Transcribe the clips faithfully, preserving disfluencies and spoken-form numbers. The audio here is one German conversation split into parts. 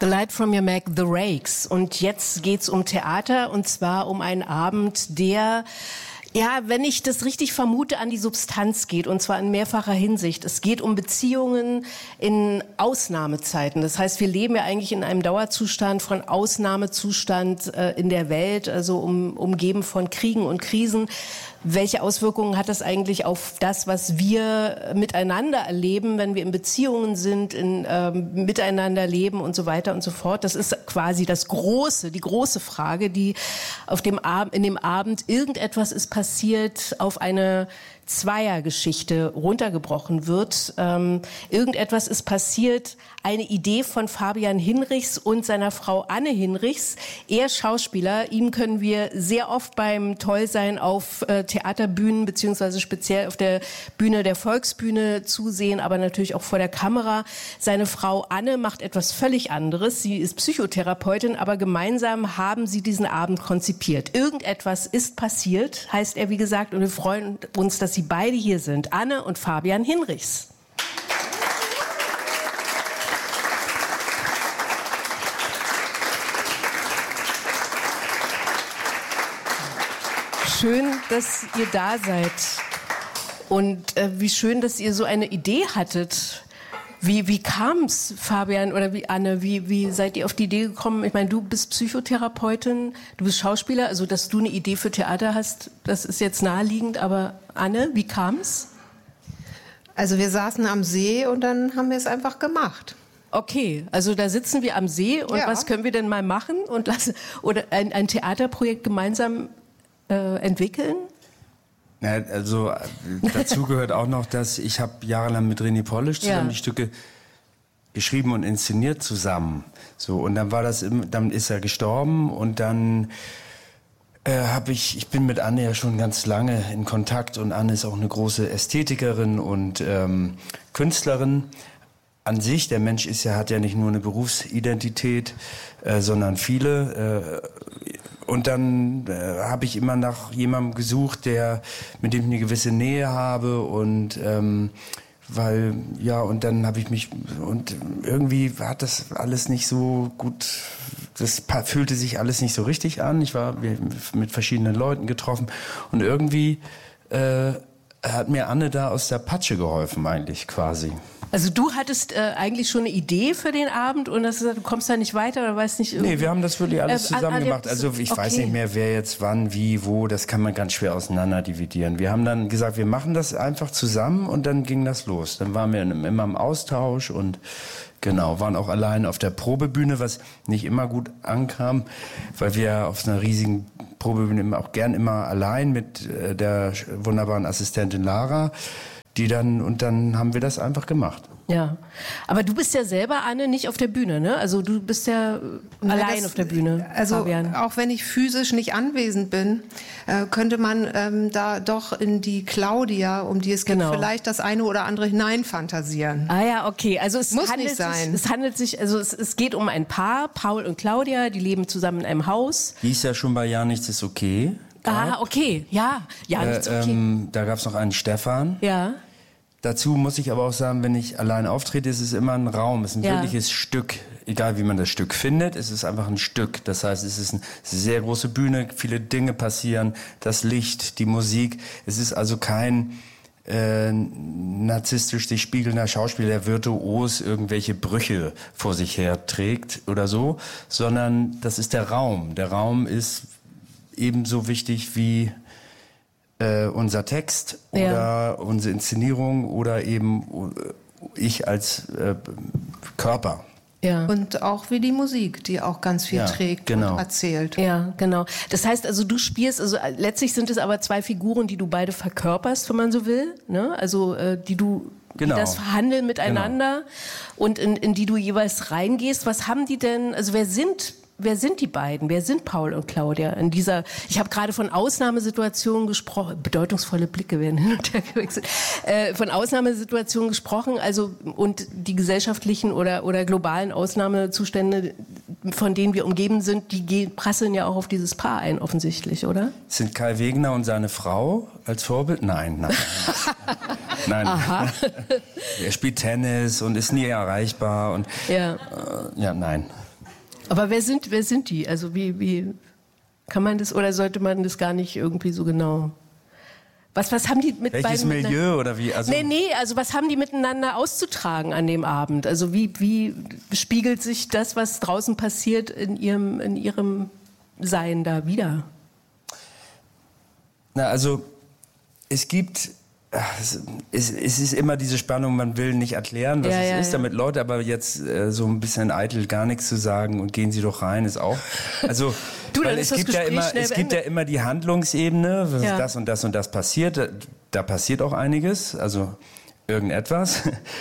The Light from Your Mac, The Rakes. Und jetzt geht's um Theater, und zwar um einen Abend, der, ja, wenn ich das richtig vermute, an die Substanz geht, und zwar in mehrfacher Hinsicht. Es geht um Beziehungen in Ausnahmezeiten. Das heißt, wir leben ja eigentlich in einem Dauerzustand von Ausnahmezustand äh, in der Welt, also um, umgeben von Kriegen und Krisen. Welche Auswirkungen hat das eigentlich auf das, was wir miteinander erleben, wenn wir in Beziehungen sind, in ähm, miteinander leben und so weiter und so fort? Das ist quasi das große, die große Frage, die auf dem Ab- in dem Abend irgendetwas ist passiert, auf eine Zweiergeschichte runtergebrochen wird. Ähm, irgendetwas ist passiert, eine Idee von Fabian Hinrichs und seiner Frau Anne Hinrichs. Er Schauspieler, ihm können wir sehr oft beim Tollsein auf äh, Theaterbühnen beziehungsweise speziell auf der Bühne der Volksbühne zusehen, aber natürlich auch vor der Kamera. Seine Frau Anne macht etwas völlig anderes. Sie ist Psychotherapeutin, aber gemeinsam haben sie diesen Abend konzipiert. Irgendetwas ist passiert, heißt er, wie gesagt, und wir freuen uns, dass Sie beide hier sind, Anne und Fabian Hinrichs. Schön, dass ihr da seid. Und äh, wie schön, dass ihr so eine Idee hattet. Wie, wie kam es, Fabian oder wie Anne? Wie, wie seid ihr auf die Idee gekommen? Ich meine, du bist Psychotherapeutin, du bist Schauspieler, also dass du eine Idee für Theater hast, das ist jetzt naheliegend. Aber Anne, wie kam es? Also wir saßen am See und dann haben wir es einfach gemacht. Okay, also da sitzen wir am See und ja. Was können wir denn mal machen und lassen, oder ein, ein Theaterprojekt gemeinsam äh, entwickeln? Ja, also dazu gehört auch noch, dass ich habe jahrelang mit René Polish zusammen ja. die Stücke geschrieben und inszeniert zusammen. So, und dann war das, im, dann ist er gestorben und dann äh, habe ich, ich bin mit Anne ja schon ganz lange in Kontakt und Anne ist auch eine große Ästhetikerin und ähm, Künstlerin. An sich, der Mensch ist ja, hat ja nicht nur eine Berufsidentität, äh, sondern viele. Äh, und dann äh, habe ich immer nach jemandem gesucht, der mit dem ich eine gewisse Nähe habe und ähm, weil ja und dann habe ich mich und irgendwie hat das alles nicht so gut. Das fühlte sich alles nicht so richtig an. Ich war mit verschiedenen Leuten getroffen und irgendwie äh, hat mir Anne da aus der Patsche geholfen eigentlich quasi. Also du hattest äh, eigentlich schon eine Idee für den Abend und das, du kommst da nicht weiter oder weißt nicht irgendwie... Nee, wir haben das wirklich alles äh, zusammen gemacht. Also ich okay. weiß nicht mehr, wer jetzt wann, wie, wo, das kann man ganz schwer auseinander dividieren. Wir haben dann gesagt, wir machen das einfach zusammen und dann ging das los. Dann waren wir immer im Austausch und genau, waren auch allein auf der Probebühne, was nicht immer gut ankam, weil wir auf einer riesigen Probebühne auch gern immer allein mit äh, der wunderbaren Assistentin Lara, die dann, und dann haben wir das einfach gemacht. Ja, aber du bist ja selber, Anne, nicht auf der Bühne, ne? Also du bist ja Na, allein das, auf der Bühne, Also Fabian. Auch wenn ich physisch nicht anwesend bin, äh, könnte man ähm, da doch in die Claudia, um die es geht, genau. vielleicht das eine oder andere hineinfantasieren. Ah ja, okay. Also es muss handelt nicht sein. Sich, es handelt sich, also es, es geht um ein Paar, Paul und Claudia, die leben zusammen in einem Haus. Die ist ja schon bei Ja, nichts ist okay. Ah, okay, ja, ja, äh, nichts okay. Ähm, da gab es noch einen Stefan. Ja. Dazu muss ich aber auch sagen, wenn ich allein auftrete, ist es immer ein Raum, es ist ein ja. wirkliches Stück. Egal wie man das Stück findet, es ist einfach ein Stück. Das heißt, es ist eine sehr große Bühne, viele Dinge passieren, das Licht, die Musik. Es ist also kein äh, narzisstisch sich spiegelnder Schauspieler, der virtuos irgendwelche Brüche vor sich her trägt oder so, sondern das ist der Raum. Der Raum ist ebenso wichtig wie Äh, unser Text oder ja. unsere Inszenierung oder eben ich als äh, Körper. Ja. Und auch wie die Musik, die auch ganz viel ja, trägt genau. und erzählt. Ja, genau. Das heißt also, du spielst, also letztlich sind es aber zwei Figuren, die du beide verkörperst, wenn man so will, ne? Also äh, die du Genau. die das verhandeln miteinander genau. und in, in die du jeweils reingehst. Was haben die denn, also wer sind Wer sind die beiden? Wer sind Paul und Claudia in dieser? Ich habe gerade von Ausnahmesituationen gesprochen. Bedeutungsvolle Blicke werden hin und her gewechselt. Äh, von Ausnahmesituationen gesprochen. Also und die gesellschaftlichen oder oder globalen Ausnahmezustände, von denen wir umgeben sind, die gehen, prasseln ja auch auf dieses Paar ein, offensichtlich, oder? Sind Kai Wegner und seine Frau als Vorbild? Nein, nein. Nein. Aha. Er spielt Tennis und ist nie erreichbar und ja, äh, ja, nein. Aber wer sind, wer sind die? Also wie, wie kann man das, oder sollte man das gar nicht irgendwie so genau... Was, was haben die mit Welches beiden Milieu oder wie? Also nee, nee, also was haben die miteinander auszutragen an dem Abend? Also wie, wie spiegelt sich das, was draußen passiert, in ihrem, in ihrem Sein da wieder? Na, also es gibt, es, es ist immer diese Spannung, man will nicht erklären, was ja, es ja, ist, ja. damit Leute aber jetzt äh, so ein bisschen eitel gar nichts zu sagen und gehen sie doch rein, ist auch... Also, du, dann weil ist es das gibt ja Gespräch immer, schnell es gibt ja beendet. immer die Handlungsebene, was Ja. das und das und das passiert, da, da passiert auch einiges, also irgendetwas.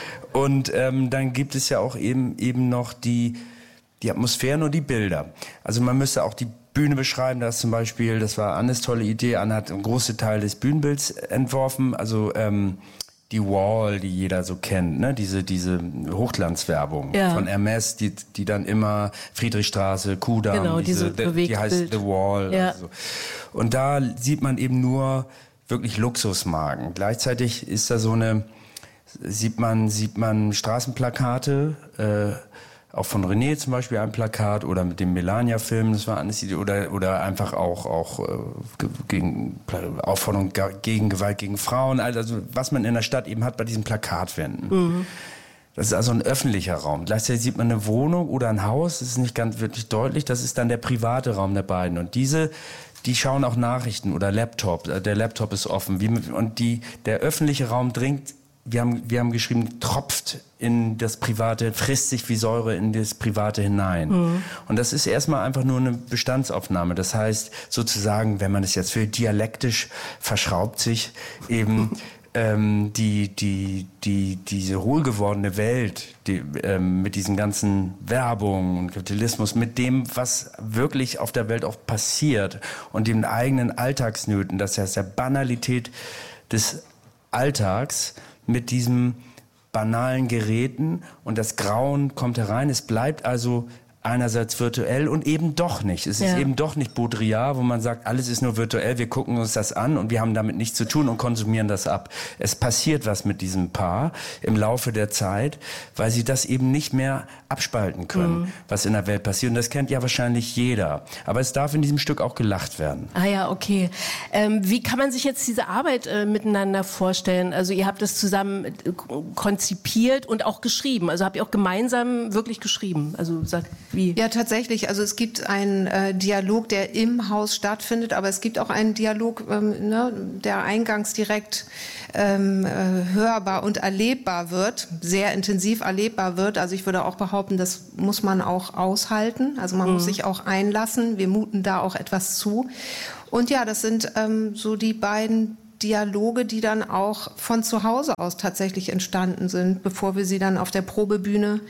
Und ähm, dann gibt es ja auch eben, eben noch die, die Atmosphären und die Bilder. Also man müsste auch die Bühne beschreiben, da ist zum Beispiel, das war Annes tolle Idee, Anne hat einen großen Teil des Bühnenbilds entworfen, also ähm, die Wall, die jeder so kennt, ne? diese, diese Hochglanzwerbung Ja. von Hermes, die, die dann immer Friedrichstraße, Kudamm, Genau, diese diese, die, die heißt Bewegtbild. The Wall. Ja. Also. Und da sieht man eben nur wirklich Luxusmarken. Gleichzeitig ist da so eine, sieht man, sieht man Straßenplakate, äh, auch von René zum Beispiel ein Plakat oder mit dem Melania-Film, das war Annes Idee, oder, oder einfach auch, auch äh, gegen Aufforderung gegen Gewalt gegen Frauen, also was man in der Stadt eben hat bei diesen Plakatwänden. Mhm. Das ist also ein öffentlicher Raum. Gleichzeitig sieht man eine Wohnung oder ein Haus, das ist nicht ganz wirklich deutlich, das ist dann der private Raum der beiden. Und diese, die schauen auch Nachrichten oder Laptop, der Laptop ist offen. Und die, der öffentliche Raum dringt, wir haben, wir haben geschrieben, tropft in das Private, frisst sich wie Säure in das Private hinein. Mhm. Und das ist erstmal einfach nur eine Bestandsaufnahme. Das heißt, sozusagen, wenn man es jetzt will, dialektisch verschraubt sich eben ähm, die, die, die, diese hohlgewordene Welt, die, ähm, mit diesen ganzen Werbungen und Kapitalismus, mit dem, was wirklich auf der Welt auch passiert und den eigenen Alltagsnöten, das heißt der Banalität des Alltags, mit diesen banalen Geräten, und das Grauen kommt herein. Es bleibt also einerseits virtuell und eben doch nicht. Es ist Ja. eben doch nicht Baudrillard, wo man sagt, alles ist nur virtuell, wir gucken uns das an und wir haben damit nichts zu tun und konsumieren das ab. Es passiert was mit diesem Paar im Laufe der Zeit, weil sie das eben nicht mehr abspalten können, mhm. was in der Welt passiert. Und das kennt ja wahrscheinlich jeder. Aber es darf in diesem Stück auch gelacht werden. Ah ja, okay. Ähm, wie kann man sich jetzt diese Arbeit äh, miteinander vorstellen? Also ihr habt das zusammen äh, konzipiert und auch geschrieben. Also habt ihr auch gemeinsam wirklich geschrieben? Also sagt wie? Ja, tatsächlich. Also es gibt einen äh, Dialog, der im Haus stattfindet, aber es gibt auch einen Dialog, ähm, ne, der eingangs direkt ähm, äh, hörbar und erlebbar wird, sehr intensiv erlebbar wird. Also ich würde auch behaupten, das muss man auch aushalten. Also man mhm. muss sich auch einlassen. Wir muten da auch etwas zu. Und ja, das sind ähm, so die beiden Dialoge, die dann auch von zu Hause aus tatsächlich entstanden sind, bevor wir sie dann auf der Probebühne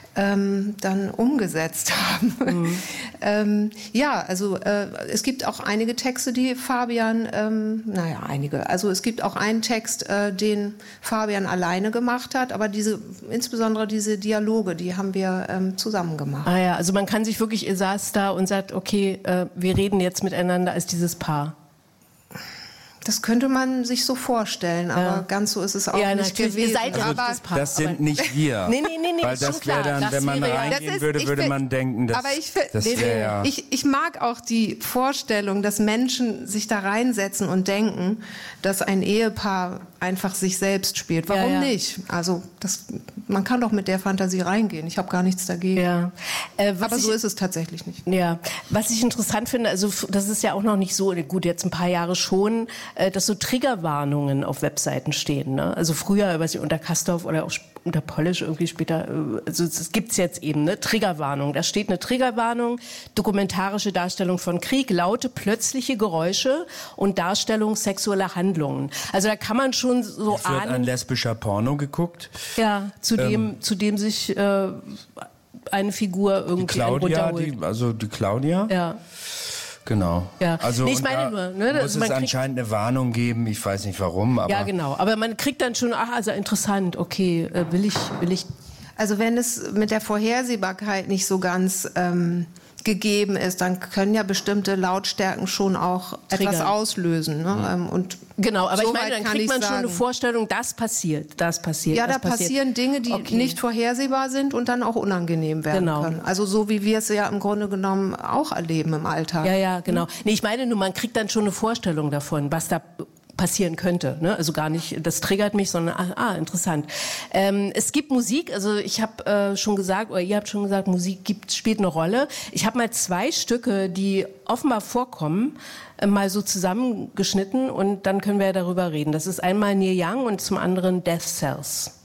ähm, dann umgesetzt haben. Mhm. ähm, ja, also äh, es gibt auch einige Texte, die Fabian, ähm, naja, einige, also es gibt auch einen Text, äh, den Fabian alleine gemacht hat, aber diese, insbesondere diese Dialoge, die haben wir ähm, zusammen gemacht. Ah ja, also man kann sich wirklich, ihr saß da und sagt, okay, äh, wir reden jetzt miteinander als dieses Paar. Das könnte man sich so vorstellen, aber ja. ganz so ist es auch ja, nicht gewesen. Ihr seid ja also, das Paar. Das sind nicht wir. nee, nee, nee, nee, weil ist das schon klar. Dann, das wenn man wäre, reingehen ist, würde, würde find, man denken, dass aber ich, das nee, wäre ja. Ich, ich mag auch die Vorstellung, dass Menschen sich da reinsetzen und denken, dass ein Ehepaar einfach sich selbst spielt. Warum ja, ja. nicht? Also das, man kann doch mit der Fantasie reingehen. Ich habe gar nichts dagegen. Ja. Äh, aber ich, so ist es tatsächlich nicht. Ja, was ich interessant finde, also das ist ja auch noch nicht so, gut, jetzt ein paar Jahre schon, äh, dass so Triggerwarnungen auf Webseiten stehen. Ne? Also früher, weiß ich, unter Castorf oder auch unter Polish irgendwie später, also das gibt's jetzt eben, ne? Triggerwarnung. Da steht eine Triggerwarnung, dokumentarische Darstellung von Krieg, laute, plötzliche Geräusche und Darstellung sexueller Handlungen. Also da kann man schon so es wird ahnen. ein lesbischer Porno geguckt. Ja, zu dem, ähm, zu dem sich äh, eine Figur irgendwie die Claudia, die, also die Claudia. Ja. Genau. Ja. Also nee, ich meine nur, ne, muss man es anscheinend eine Warnung geben. Ich weiß nicht warum, aber ja, genau. Aber man kriegt dann schon, ach, also interessant. Okay, äh, will ich, will ich. Also wenn es mit der Vorhersehbarkeit nicht so ganz ähm, gegeben ist, dann können ja bestimmte Lautstärken schon auch Triggern. etwas auslösen. Ne? Mhm. Und genau, aber so ich meine, dann kriegt man schon eine Vorstellung, das passiert, das passiert. Ja, das da passiert. passieren Dinge, die okay. nicht vorhersehbar sind und dann auch unangenehm werden genau. können. Also so wie wir es ja im Grunde genommen auch erleben im Alltag. Ja, ja, genau. Nee, ich meine nur, man kriegt dann schon eine Vorstellung davon, was da passieren könnte. Ne? Also gar nicht, das triggert mich, sondern ah, ah interessant. Ähm, es gibt Musik, also ich habe äh, schon gesagt, oder ihr habt schon gesagt, Musik gibt, spielt eine Rolle. Ich habe mal zwei Stücke, die offenbar vorkommen, äh, mal so zusammengeschnitten und dann können wir ja darüber reden. Das ist einmal Neil Young und zum anderen Death Cells.